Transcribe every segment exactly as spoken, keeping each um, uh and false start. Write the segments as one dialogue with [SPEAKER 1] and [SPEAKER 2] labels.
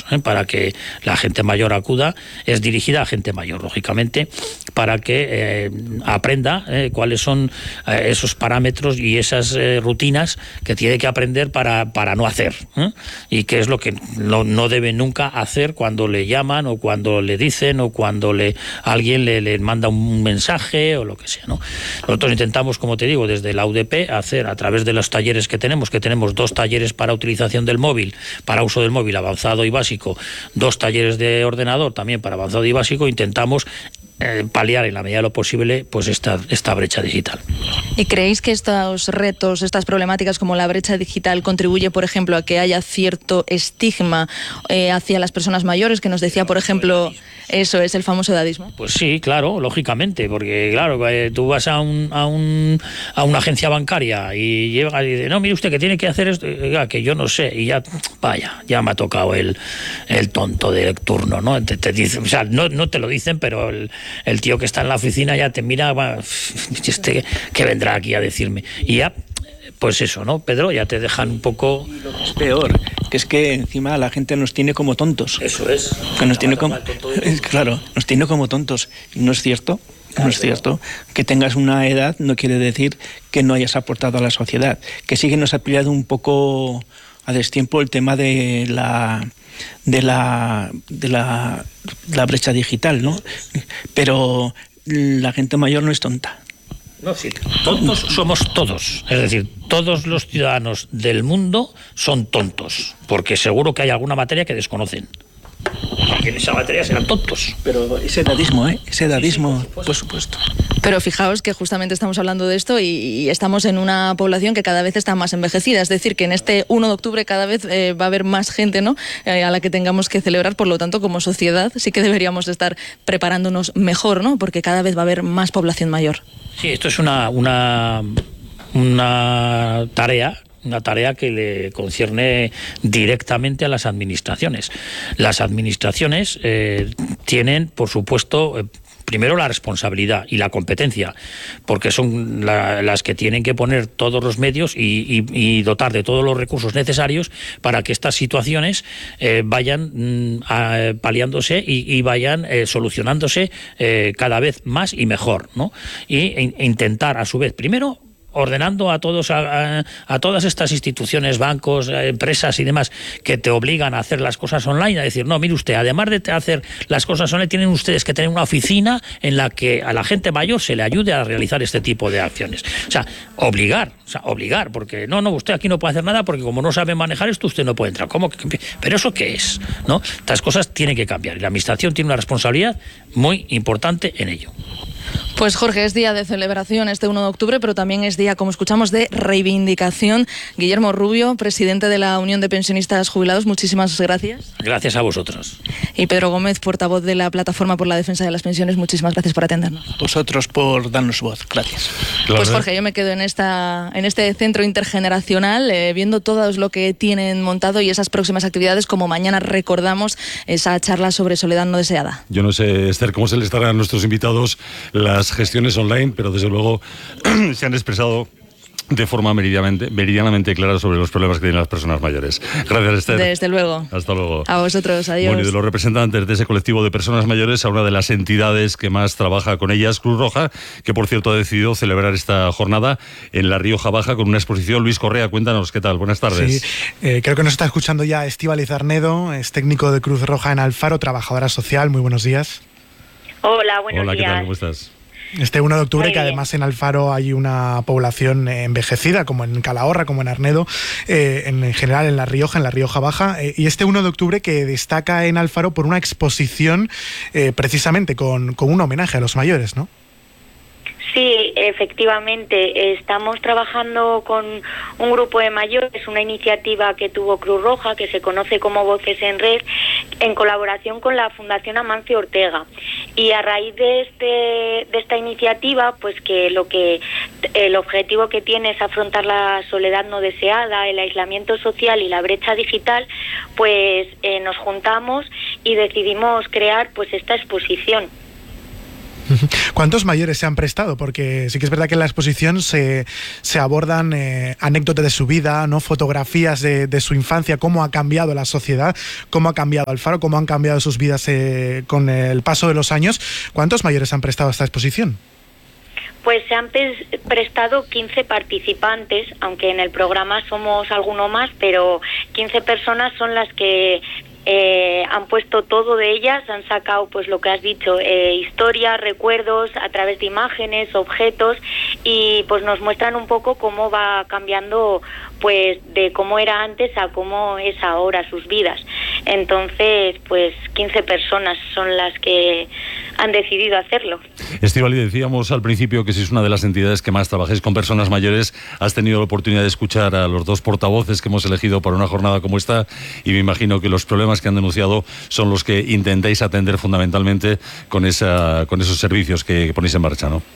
[SPEAKER 1] ¿eh? Para que la gente mayor acuda. Es dirigida a gente mayor, lógicamente, para que eh, aprenda eh, cuáles son eh, esos parámetros y esas eh, rutinas que tiene que aprender para, para no hacer, ¿eh? Y qué es lo que no, no debe nunca hacer cuando le llaman o cuando le dicen o cuando le alguien le, le manda un mensaje o lo que sea, ¿no? Nosotros intentamos, como te digo, desde la U D P hacer a través de los talleres que tenemos, que tenemos dos talleres para utilización del móvil, para uso del móvil avanzado y básico, dos talleres de ordenador también para avanzado y básico, intentamos eh, paliar en la medida de lo posible pues esta, esta brecha digital.
[SPEAKER 2] ¿Y creéis que estos retos, estas problemáticas como la brecha digital contribuye, por ejemplo, a que haya cierto estigma eh, hacia las personas mayores, que nos decía, por ejemplo, eso es el famoso edadismo?
[SPEAKER 1] Pues sí, claro, lógicamente, porque claro, eh, tú vas a un, a un a una agencia bancaria y llega y dice, no, mire usted que tiene que hacer esto, oiga, que yo no sé, y ya, vaya, ya me ha tocado el, el tonto de turno, ¿no? Te, te dice, o sea, no, no te lo dicen, pero el, el tío que está en la oficina ya te mira, va, este que vendrá aquí a decirme, y ya, pues eso, ¿no, Pedro? Ya te dejan un poco...
[SPEAKER 3] Y lo que es peor, que es que encima la gente nos tiene como tontos.
[SPEAKER 1] Eso es.
[SPEAKER 3] Que nos tiene como... Claro, nos tiene como tontos. Y no es cierto, no es cierto. Que tengas una edad no quiere decir que no hayas aportado a la sociedad. Que sí que nos ha pillado un poco a destiempo el tema de la... de la de la, la brecha digital, ¿no? Pero la gente mayor no es tonta.
[SPEAKER 1] No, sí, tontos somos todos, es decir, todos los ciudadanos del mundo son tontos, porque seguro que hay alguna materia que desconocen. Y en esa materia serán tontos.
[SPEAKER 3] Pero ese edadismo, ¿eh? Ese edadismo, sí, sí, por, supuesto. por supuesto.
[SPEAKER 2] Pero fijaos que justamente estamos hablando de esto y, y estamos en una población que cada vez está más envejecida. Es decir, que en este uno de octubre cada vez eh, va a haber más gente, ¿no? Eh, a la que tengamos que celebrar. Por lo tanto, como sociedad sí que deberíamos estar preparándonos mejor, ¿no? Porque cada vez va a haber más población mayor.
[SPEAKER 1] Sí, esto es una, una, una tarea... una tarea que le concierne directamente a las administraciones. Las administraciones eh, tienen, por supuesto, eh, primero la responsabilidad y la competencia, porque son la, las que tienen que poner todos los medios y, y, y dotar de todos los recursos necesarios para que estas situaciones eh, vayan mm, a, paliándose y, y vayan eh, solucionándose eh, cada vez más y mejor, ¿no? Y e, e intentar, a su vez, primero, ordenando a todos a, a, a todas estas instituciones, bancos, empresas y demás que te obligan a hacer las cosas online, a decir, no, mire usted, además de hacer las cosas online, tienen ustedes que tener una oficina en la que a la gente mayor se le ayude a realizar este tipo de acciones. O sea, obligar, o sea, obligar, porque no, no, usted aquí no puede hacer nada porque como no sabe manejar esto, usted no puede entrar. ¿Cómo que? ¿Pero eso qué es? ¿No? Estas cosas tienen que cambiar y la administración tiene una responsabilidad muy importante en ello.
[SPEAKER 2] Pues Jorge, es día de celebración este uno de octubre, pero también es día, como escuchamos, de reivindicación. Guillermo Rubio, presidente de la Unión de Pensionistas Jubilados, muchísimas gracias.
[SPEAKER 1] Gracias a vosotros.
[SPEAKER 2] Y Pedro Gómez, portavoz de la Plataforma por la Defensa de las Pensiones, muchísimas gracias por atendernos.
[SPEAKER 3] Vosotros por darnos voz, gracias.
[SPEAKER 2] Pues Jorge, yo me quedo en esta en este centro intergeneracional, eh, viendo todo lo que tienen montado y esas próximas actividades, como mañana recordamos esa charla sobre soledad no deseada.
[SPEAKER 4] Yo no sé, Esther, cómo se les estarán a nuestros invitados las gestiones online, pero desde luego se han expresado de forma meridianamente, meridianamente clara sobre los problemas que tienen las personas mayores. Gracias, Esther.
[SPEAKER 2] Desde luego.
[SPEAKER 4] Hasta luego.
[SPEAKER 2] A vosotros, adiós.
[SPEAKER 4] Bueno, y de los representantes de ese colectivo de personas mayores a una de las entidades que más trabaja con ellas, Cruz Roja, que por cierto ha decidido celebrar esta jornada en La Rioja Baja con una exposición. Luis Correa, cuéntanos, ¿qué tal? Buenas tardes.
[SPEAKER 5] Sí, eh, creo que nos está escuchando ya Estíbaliz Arnedo, es técnico de Cruz Roja en Alfaro, trabajadora social. Muy buenos días.
[SPEAKER 6] Hola, buenos
[SPEAKER 4] Hola, ¿qué
[SPEAKER 6] días.
[SPEAKER 4] tal? ¿Cómo estás?
[SPEAKER 5] Este uno de octubre, que además en Alfaro hay una población envejecida, como en Calahorra, como en Arnedo, eh, en general en La Rioja, en La Rioja Baja, eh, y este uno de octubre que destaca en Alfaro por una exposición eh, precisamente con, con un homenaje a los mayores, ¿no?
[SPEAKER 6] Sí, efectivamente, estamos trabajando con un grupo de mayores, una iniciativa que tuvo Cruz Roja, que se conoce como Voces en Red, en colaboración con la Fundación Amancio Ortega. Y a raíz de este de esta iniciativa, pues que lo que el objetivo que tiene es afrontar la soledad no deseada, el aislamiento social y la brecha digital, pues eh, nos juntamos y decidimos crear pues esta exposición.
[SPEAKER 5] ¿Cuántos mayores se han prestado? Porque sí que es verdad que en la exposición se, se abordan eh, anécdotas de su vida, ¿no? Fotografías de, de su infancia, cómo ha cambiado la sociedad, cómo ha cambiado Alfaro, cómo han cambiado sus vidas eh, con el paso de los años. ¿Cuántos mayores han prestado a esta exposición?
[SPEAKER 6] Pues se han prestado quince participantes, aunque en el programa somos alguno más, pero quince personas son las que eh, han puesto todo de ellas, han sacado pues lo que has dicho, eh, historias, recuerdos a través de imágenes, objetos, y pues nos muestran un poco cómo va cambiando pues de cómo era antes a cómo es ahora sus vidas. Entonces, pues quince personas son las que han decidido hacerlo.
[SPEAKER 4] Estíbaliz, decíamos al principio que si es una de las entidades que más trabajáis con personas mayores. Has tenido la oportunidad de escuchar a los dos portavoces que hemos elegido para una jornada como esta, y me imagino que los problemas que han denunciado son los que intentáis atender fundamentalmente con esa, con esos servicios que ponéis en marcha, ¿no?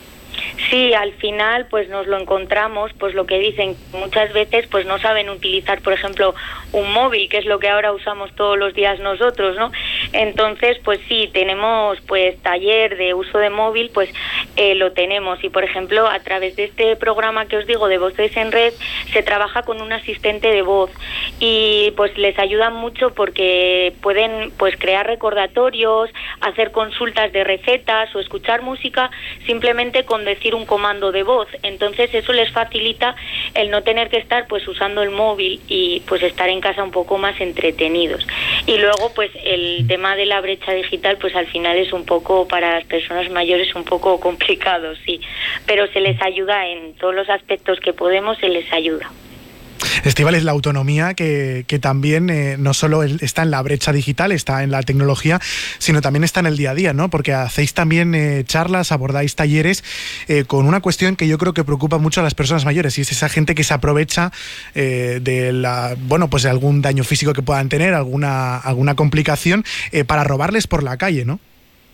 [SPEAKER 6] Sí, al final pues nos lo encontramos, pues lo que dicen, muchas veces pues no saben utilizar, por ejemplo, un móvil, que es lo que ahora usamos todos los días nosotros, ¿no? Entonces, pues sí, tenemos pues taller de uso de móvil, pues eh, lo tenemos, y por ejemplo, a través de este programa que os digo de Voces en Red, se trabaja con un asistente de voz, y pues les ayuda mucho porque pueden pues crear recordatorios, hacer consultas de recetas o escuchar música simplemente con decir un comando de voz. Entonces eso les facilita el no tener que estar pues usando el móvil y pues estar en casa un poco más entretenidos. Y luego pues el tema de la brecha digital pues al final es un poco, para las personas mayores, un poco complicado, sí, pero se les ayuda en todos los aspectos que podemos, se les ayuda.
[SPEAKER 5] Estíbaliz, la autonomía que, que también eh, no solo está en la brecha digital, está en la tecnología, sino también está en el día a día, ¿no? Porque hacéis también eh, charlas, abordáis talleres eh, con una cuestión que yo creo que preocupa mucho a las personas mayores, y es esa gente que se aprovecha eh, de la, bueno, pues de algún daño físico que puedan tener, alguna, alguna complicación, eh, para robarles por la calle, ¿no?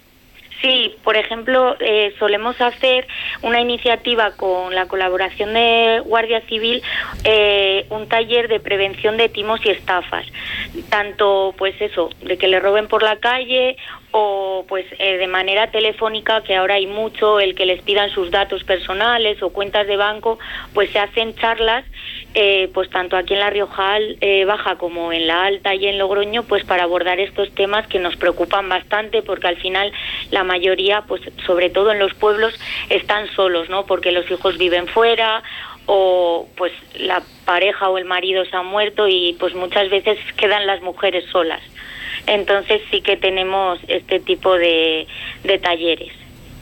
[SPEAKER 6] Sí, por ejemplo, eh, solemos hacer una iniciativa con la colaboración de Guardia Civil, eh, un taller de prevención de timos y estafas, tanto pues eso, de que le roben por la calle o pues eh, de manera telefónica, que ahora hay mucho, el que les pidan sus datos personales o cuentas de banco, pues se hacen charlas, eh, pues tanto aquí en La Rioja eh, Baja como en la Alta y en Logroño, pues para abordar estos temas que nos preocupan bastante, porque al final la mayoría, pues sobre todo en los pueblos, están solos, ¿no? Porque los hijos viven fuera, o pues la pareja o el marido se ha muerto y pues muchas veces quedan las mujeres solas. Entonces sí que tenemos este tipo de, de talleres.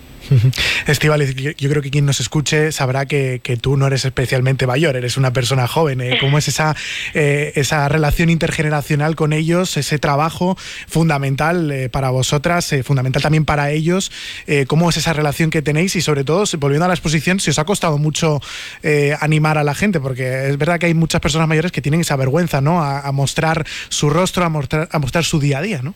[SPEAKER 5] Estíbaliz, yo, yo creo que quien nos escuche sabrá que, que tú no eres especialmente mayor, eres una persona joven. ¿eh? ¿Cómo es esa, eh, esa relación intergeneracional con ellos, ese trabajo fundamental eh, para vosotras, eh, fundamental también para ellos? Eh, ¿Cómo es esa relación que tenéis? Y sobre todo, volviendo a la exposición, si os ha costado mucho eh, animar a la gente, porque es verdad que hay muchas personas mayores que tienen esa vergüenza, ¿no? A, a mostrar su rostro, a mostrar, a mostrar su día a día, ¿no?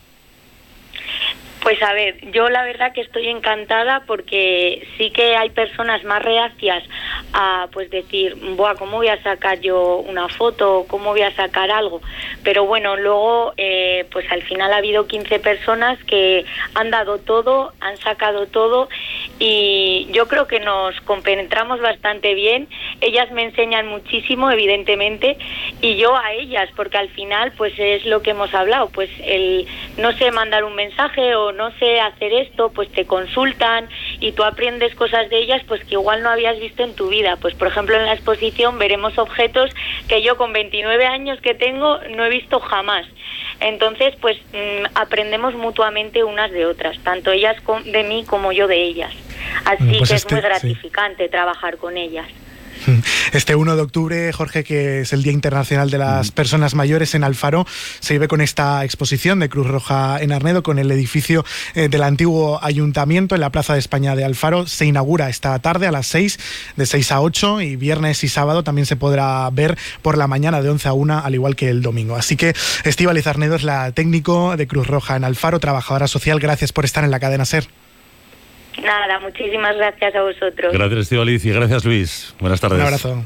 [SPEAKER 6] Pues a ver, yo la verdad que estoy encantada, porque sí que hay personas más reacias a pues decir, buah, ¿cómo voy a sacar yo una foto? ¿Cómo voy a sacar algo? Pero bueno, luego eh, pues al final ha habido quince personas que han dado todo, han sacado todo, y yo creo que nos compenetramos bastante bien. Ellas me enseñan muchísimo, evidentemente, y yo a ellas, porque al final pues es lo que hemos hablado, pues el no sé mandar un mensaje o no sé hacer esto, pues te consultan y tú aprendes cosas de ellas pues que igual no habías visto en tu vida. Pues por ejemplo en la exposición veremos objetos que yo con veintinueve años que tengo no he visto jamás. Entonces pues mmm, aprendemos mutuamente unas de otras, tanto ellas de mí como yo de ellas. Así bueno, pues que este, es muy gratificante sí. trabajar con ellas.
[SPEAKER 5] Este uno de octubre, Jorge, que es el Día Internacional de las Personas Mayores en Alfaro, se vive con esta exposición de Cruz Roja en Arnedo, con el edificio eh, del antiguo ayuntamiento en la Plaza de España de Alfaro. Se inaugura esta tarde a las seis, de seis a ocho, y viernes y sábado también se podrá ver por la mañana de once a una, al igual que el domingo. Así que Estíbaliz Arnedo es la técnico de Cruz Roja en Alfaro, trabajadora social. Gracias por estar en la cadena SER.
[SPEAKER 6] Nada, muchísimas gracias a vosotros.
[SPEAKER 4] Gracias, Estíbaliz, y gracias, Luis. Buenas tardes.
[SPEAKER 5] Un abrazo.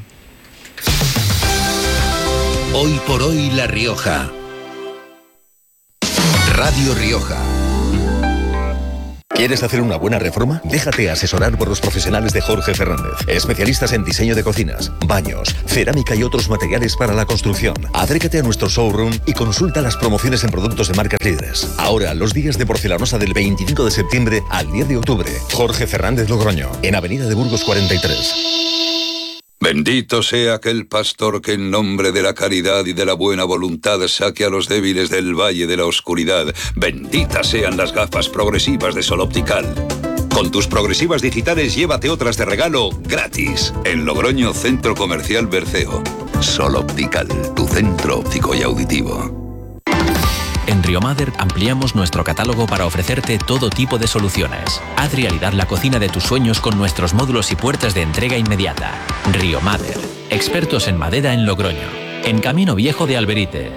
[SPEAKER 7] Hoy por hoy La Rioja. Radio Rioja.
[SPEAKER 8] ¿Quieres hacer una buena reforma? Déjate asesorar por los profesionales de Jorge Fernández, especialistas en diseño de cocinas, baños, cerámica y otros materiales para la construcción. Acércate a nuestro showroom y consulta las promociones en productos de marcas líderes. Ahora, los días de porcelanosa del veinticinco de septiembre al diez de octubre. Jorge Fernández Logroño, en Avenida de Burgos cuarenta y tres.
[SPEAKER 9] Bendito sea aquel pastor que en nombre de la caridad y de la buena voluntad saque a los débiles del valle de la oscuridad. Benditas sean las gafas progresivas de Sol Optical. Con tus progresivas digitales llévate otras de regalo gratis. En Logroño, Centro Comercial Berceo. Sol Optical, tu centro óptico y auditivo.
[SPEAKER 10] En Riomader ampliamos nuestro catálogo para ofrecerte todo tipo de soluciones. Haz realidad la cocina de tus sueños con nuestros módulos y puertas de entrega inmediata. Riomader, expertos en madera en Logroño, en Camino Viejo de Alberite.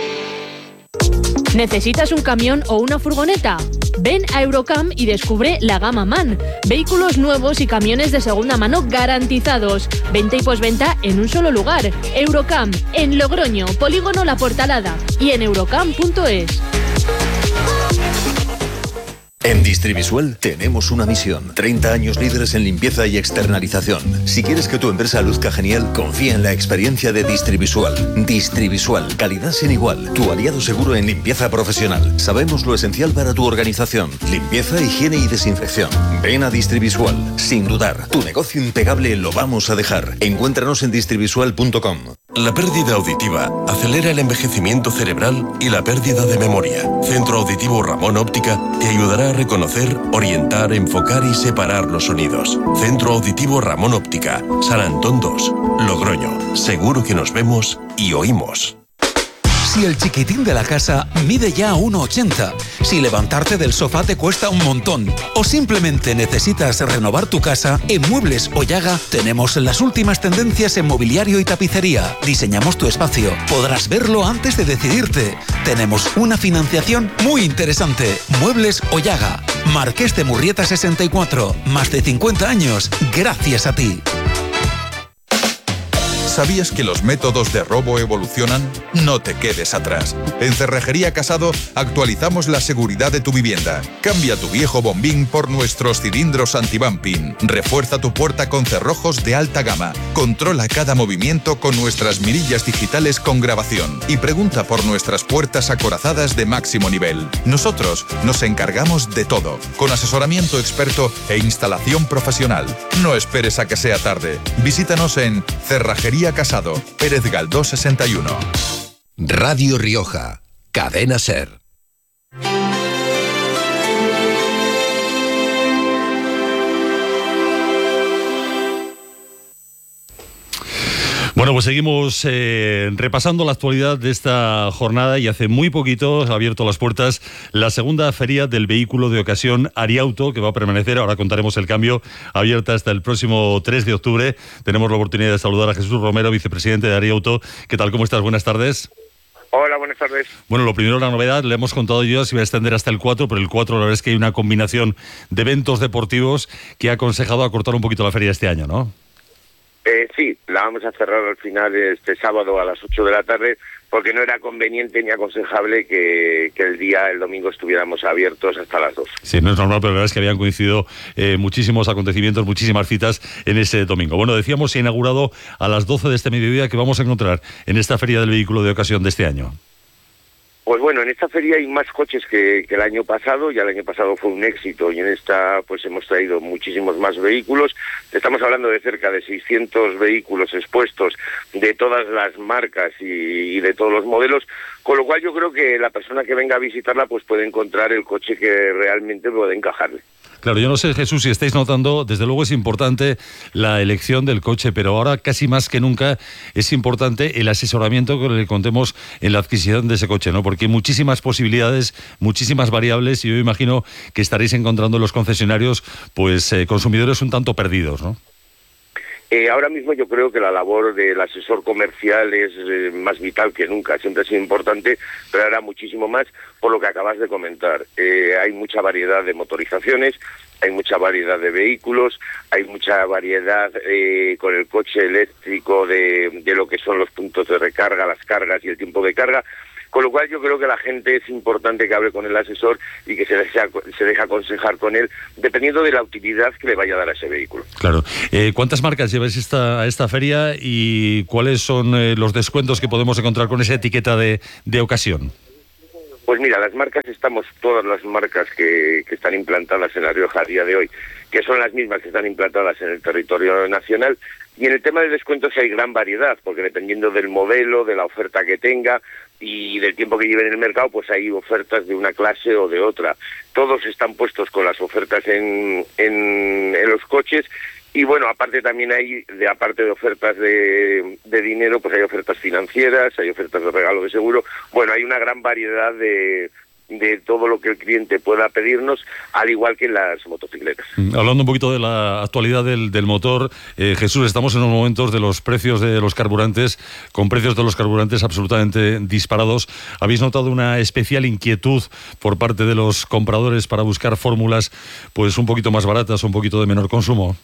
[SPEAKER 11] ¿Necesitas un camión o una furgoneta? Ven a Eurocam y descubre la gama MAN. Vehículos nuevos y camiones de segunda mano garantizados. Venta y posventa en un solo lugar. Eurocam, en Logroño, Polígono La Portalada y en eurocam punto es.
[SPEAKER 8] En Distrivisual tenemos una misión. treinta años líderes en limpieza y externalización. Si quieres que tu empresa luzca genial, confía en la experiencia de Distrivisual. Distrivisual, calidad sin igual. Tu aliado seguro en limpieza profesional. Sabemos lo esencial para tu organización. Limpieza, higiene y desinfección. Ven a Distrivisual. Sin dudar, tu negocio impecable lo vamos a dejar. Encuéntranos en distrivisual punto com.
[SPEAKER 12] La pérdida auditiva acelera el envejecimiento cerebral y la pérdida de memoria. Centro Auditivo Ramón Óptica te ayudará a reconocer, orientar, enfocar y separar los sonidos. Centro Auditivo Ramón Óptica, San Antón dos, Logroño. Seguro que nos vemos y oímos.
[SPEAKER 13] Si el chiquitín de la casa mide ya uno ochenta, si levantarte del sofá te cuesta un montón o simplemente necesitas renovar tu casa, en Muebles Ollaga tenemos las últimas tendencias en mobiliario y tapicería. Diseñamos tu espacio, podrás verlo antes de decidirte. Tenemos una financiación muy interesante. Muebles Ollaga, Marqués de Murrieta sesenta y cuatro, más de cincuenta años, gracias a ti.
[SPEAKER 14] ¿Sabías que los métodos de robo evolucionan? No te quedes atrás. En Cerrajería Casado actualizamos la seguridad de tu vivienda. Cambia tu viejo bombín por nuestros cilindros anti-bumping. Refuerza tu puerta con cerrojos de alta gama. Controla cada movimiento con nuestras mirillas digitales con grabación. Y pregunta por nuestras puertas acorazadas de máximo nivel. Nosotros nos encargamos de todo, con asesoramiento experto e instalación profesional. No esperes a que sea tarde. Visítanos en Cerrajería Casado, Pérez Galdós sesenta y uno.
[SPEAKER 7] Radio Rioja, Cadena SER.
[SPEAKER 4] Bueno, pues seguimos eh, repasando la actualidad de esta jornada y hace muy poquito ha abierto las puertas la segunda feria del vehículo de ocasión Ariauto, que va a permanecer, ahora contaremos el cambio, abierta hasta el próximo tres de octubre. Tenemos la oportunidad de saludar a Jesús Romero, vicepresidente de Ariauto. ¿Qué tal? ¿Cómo estás? Buenas tardes.
[SPEAKER 15] Hola, buenas tardes.
[SPEAKER 4] Bueno, lo primero, la novedad, le hemos contado yo, se va a extender hasta el cuatro, pero el cuatro la verdad es que hay una combinación de eventos deportivos que ha aconsejado acortar un poquito la feria este año, ¿no?
[SPEAKER 15] Eh, sí, la vamos a cerrar al final este sábado a las ocho de la tarde porque no era conveniente ni aconsejable que, que el día, el domingo, estuviéramos abiertos hasta las dos.
[SPEAKER 4] Sí, no es normal, pero la verdad es que habían coincidido eh, muchísimos acontecimientos, muchísimas citas en ese domingo. Bueno, decíamos, se ha inaugurado a las doce de este mediodía, que vamos a encontrar en esta feria del vehículo de ocasión de este año.
[SPEAKER 15] Pues bueno, en esta feria hay más coches que, que el año pasado, ya el año pasado fue un éxito y en esta pues hemos traído muchísimos más vehículos. Estamos hablando de cerca de seiscientos vehículos expuestos de todas las marcas y, y de todos los modelos, con lo cual yo creo que la persona que venga a visitarla pues puede encontrar el coche que realmente puede encajarle.
[SPEAKER 4] Claro, yo no sé, Jesús, si estáis notando, desde luego es importante la elección del coche, pero ahora casi más que nunca es importante el asesoramiento que le contemos en la adquisición de ese coche, ¿no? Porque hay muchísimas posibilidades, muchísimas variables y yo imagino que estaréis encontrando en los concesionarios pues eh, consumidores un tanto perdidos, ¿no?
[SPEAKER 15] Eh, ahora mismo yo creo que la labor del asesor comercial es eh, más vital que nunca, siempre ha sido importante, pero ahora muchísimo más por lo que acabas de comentar. Eh, hay mucha variedad de motorizaciones, hay mucha variedad de vehículos, hay mucha variedad eh, con el coche eléctrico de, de lo que son los puntos de recarga, las cargas y el tiempo de carga. Con lo cual yo creo que la gente es importante que hable con el asesor y que se deje, se deje aconsejar con él, dependiendo de la utilidad que le vaya a dar a ese vehículo.
[SPEAKER 4] Claro. Eh, ¿Cuántas marcas lleváis esta, a esta feria y cuáles son eh, los descuentos que podemos encontrar con esa etiqueta de, de ocasión?
[SPEAKER 15] Pues mira, las marcas, estamos todas las marcas que, que están implantadas en La Rioja a día de hoy, que son las mismas que están implantadas en el territorio nacional, y en el tema de descuentos hay gran variedad, porque dependiendo del modelo, de la oferta que tenga y del tiempo que lleve en el mercado, pues hay ofertas de una clase o de otra. Todos están puestos con las ofertas en, en, en los coches. Y bueno, aparte también hay, de aparte de ofertas de, de dinero, pues hay ofertas financieras, hay ofertas de regalo de seguro. Bueno, hay una gran variedad de, de todo lo que el cliente pueda pedirnos, al igual que en las motocicletas.
[SPEAKER 4] Hablando un poquito de la actualidad del, del motor, eh, Jesús, estamos en unos momentos de los precios de los carburantes, con precios de los carburantes absolutamente disparados. ¿Habéis notado una especial inquietud por parte de los compradores para buscar fórmulas pues un poquito más baratas, un poquito de menor consumo?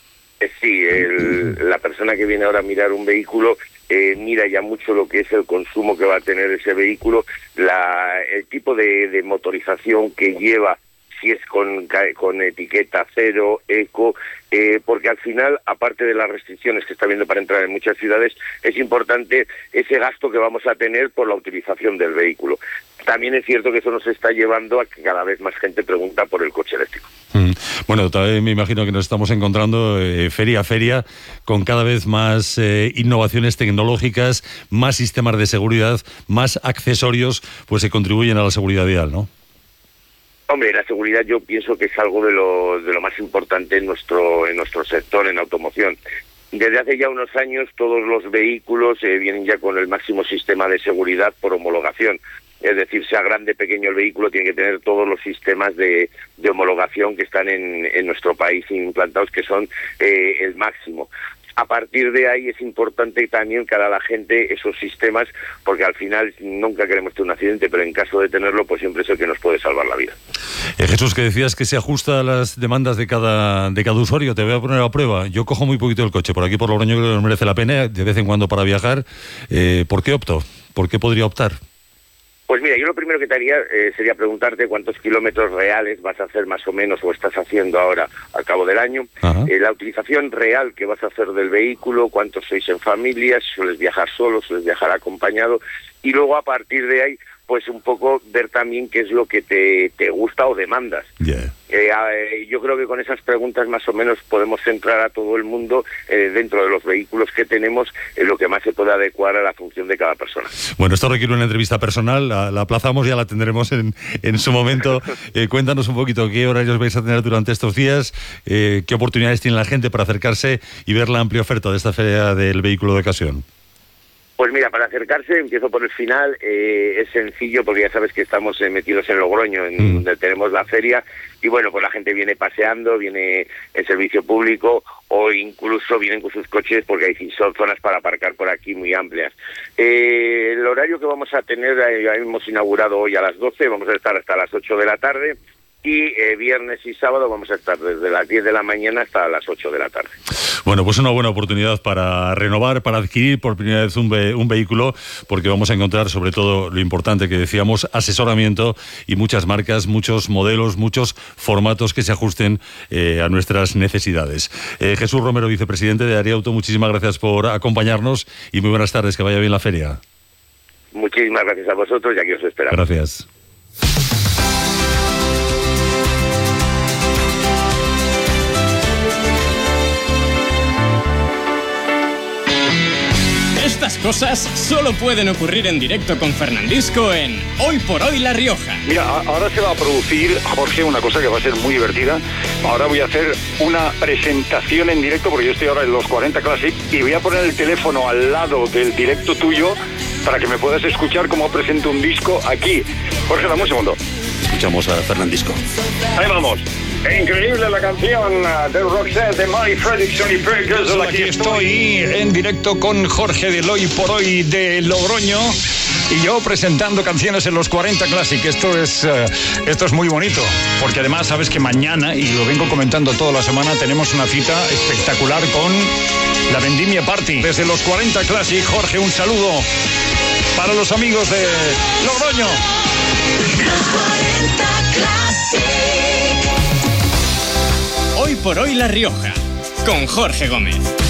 [SPEAKER 15] Sí, el, la persona que viene ahora a mirar un vehículo eh, mira ya mucho lo que es el consumo que va a tener ese vehículo, la, el tipo de, de motorización que lleva, si es con, con etiqueta cero, eco, eh, porque al final, aparte de las restricciones que está habiendo para entrar en muchas ciudades, es importante ese gasto que vamos a tener por la utilización del vehículo. También es cierto que eso nos está llevando a que cada vez más gente pregunta por el coche eléctrico.
[SPEAKER 4] Mm. Bueno, también me imagino que nos estamos encontrando eh, feria a feria con cada vez más eh, innovaciones tecnológicas, más sistemas de seguridad, más accesorios, pues que contribuyen a la seguridad vial, ¿no?
[SPEAKER 15] Hombre, la seguridad yo pienso que es algo de lo, de lo más importante en nuestro, en nuestro sector, en automoción. Desde hace ya unos años todos los vehículos eh, vienen ya con el máximo sistema de seguridad por homologación. Es decir, sea grande, pequeño el vehículo, tiene que tener todos los sistemas de, de homologación que están en, en nuestro país implantados, que son eh, el máximo. A partir de ahí es importante también que haga la gente esos sistemas, porque al final nunca queremos tener un accidente, pero en caso de tenerlo, pues siempre es el que nos puede salvar la vida.
[SPEAKER 4] Eh, Jesús, que decías que se ajusta a las demandas de cada, de cada usuario, te voy a poner a prueba. Yo cojo muy poquito el coche, por aquí por Logroño creo que no merece la pena, de vez en cuando para viajar. Eh, ¿Por qué opto? ¿Por qué podría optar?
[SPEAKER 15] Pues mira, yo lo primero que te haría eh, sería preguntarte cuántos kilómetros reales vas a hacer más o menos o estás haciendo ahora al cabo del año, eh, la utilización real que vas a hacer del vehículo, cuántos sois en familia, si sueles viajar solo, sueles viajar acompañado, y luego a partir de ahí pues un poco ver también qué es lo que te, te gusta o demandas.
[SPEAKER 4] Yeah.
[SPEAKER 15] Eh, eh, yo creo que con esas preguntas más o menos podemos centrar a todo el mundo eh, dentro de los vehículos que tenemos en lo que más se puede adecuar a la función de cada persona.
[SPEAKER 4] Bueno, esto requiere una entrevista personal, la, la aplazamos, ya la tendremos en, en su momento. Eh, cuéntanos un poquito qué horarios vais a tener durante estos días, eh, qué oportunidades tiene la gente para acercarse y ver la amplia oferta de esta feria del vehículo de ocasión.
[SPEAKER 15] Pues mira, para acercarse, empiezo por el final, eh, es sencillo porque ya sabes que estamos eh, metidos en Logroño, en mm. donde tenemos la feria, y bueno, pues la gente viene paseando, viene en servicio público o incluso vienen con sus coches porque hay son zonas para aparcar por aquí muy amplias. Eh, el horario que vamos a tener, eh, ya hemos inaugurado hoy a las doce, vamos a estar hasta las ocho de la tarde. Y eh, viernes y sábado vamos a estar desde las diez de la mañana hasta las ocho de la tarde.
[SPEAKER 4] Bueno, pues una buena oportunidad para renovar, para adquirir por primera vez un, ve- un vehículo, porque vamos a encontrar sobre todo lo importante que decíamos, asesoramiento y muchas marcas, muchos modelos, muchos formatos que se ajusten eh, a nuestras necesidades. Eh, Jesús Romero, vicepresidente de Ariauto, muchísimas gracias por acompañarnos y muy buenas tardes, que vaya bien la feria.
[SPEAKER 15] Muchísimas gracias a vosotros y aquí os esperamos.
[SPEAKER 4] Gracias.
[SPEAKER 16] Estas cosas solo pueden ocurrir en directo con Fernandisco en Hoy por Hoy La Rioja.
[SPEAKER 17] Mira, ahora se va a producir, Jorge, una cosa que va a ser muy divertida. Ahora voy a hacer una presentación en directo, porque yo estoy ahora en los cuarenta Classic, y voy a poner el teléfono al lado del directo tuyo para que me puedas escuchar cómo presento un disco aquí. Jorge, dame un segundo.
[SPEAKER 4] Escuchamos a Fernandisco.
[SPEAKER 17] Ahí vamos. Increíble la canción de Roxette, de Mary Fredrickson y Ferguson. Aquí estoy en directo con Jorge del Hoy por Hoy de Logroño y yo presentando canciones en los cuarenta Classic. Esto es, uh, esto es muy bonito, porque además sabes que mañana, y lo vengo comentando toda la semana, tenemos una cita espectacular con la Vendimia Party. Desde los cuarenta Classic, Jorge, un saludo. para los amigos de Logroño.
[SPEAKER 16] Hoy por hoy La Rioja, con Jorge Gómez.